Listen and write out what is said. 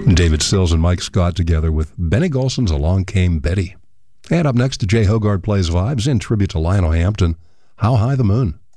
David Stills and Mike Scott together with Benny Golson's Along Came Betty. And up next, Jay Hogarth plays vibes in tribute to Lionel Hampton, How High the Moon.